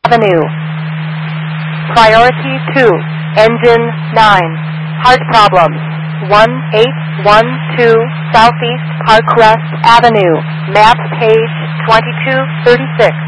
Avenue. Priority 2, Engine 9. Heart problems. 1812 Southeast Park Crest Avenue. Map page 2236.